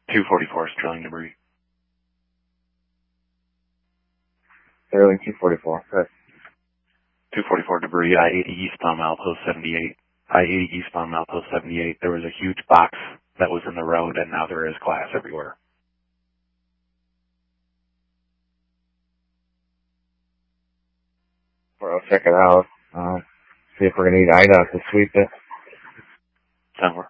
244 Sterling debris. Sterling 244. Good. 244 debris, I-80 eastbound milepost 78. I-80 eastbound milepost 78. There was a huge box that was in the road, and now there is glass everywhere. Well, I'll check it out. See if we're going to need IDOT to sweep it. Somewhere.